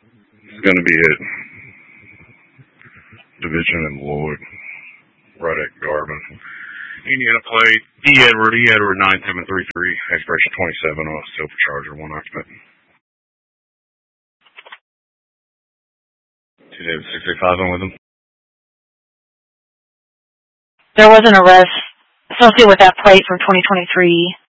It's going to be at Division and Lloyd, right at Garvin. Indiana plate, Edward 9733, expiration 27 off, supercharger, 1 occupant. 2 David 685 on with him. There was an arrest associated with that plate from 2023.